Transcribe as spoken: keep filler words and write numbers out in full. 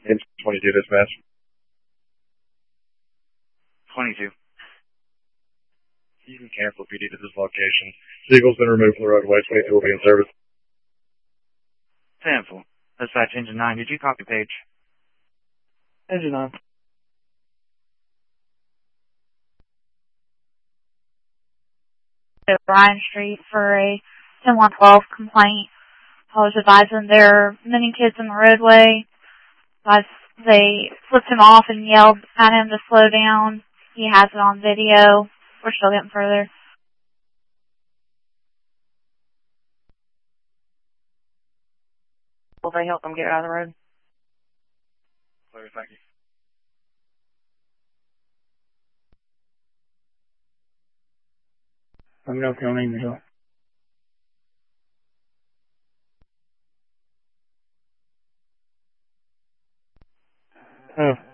In twenty-two dispatch. twenty-two. You can cancel P D to this location. Vehicle's been removed from the roadway. twenty-two will be in service. Cancel. Dispatch engine nine. Did you copy Page? Engine nine. Bryan Street for a ten one twelve complaint. I was advising there are many kids in the roadway. As they flipped him off and yelled at him to slow down. He has it on video. We're still getting further. Will they help them get out of the road? Clear, thank you. Let me know if you don't need me to. Oh.